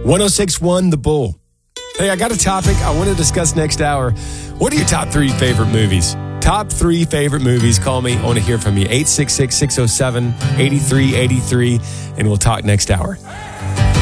1061 The Bull. Hey, I got a topic I want to discuss next hour. What are your top 3 favorite movies? Top 3 favorite movies. Call me. I want to hear from you. 866-607-8383, and we'll talk next hour.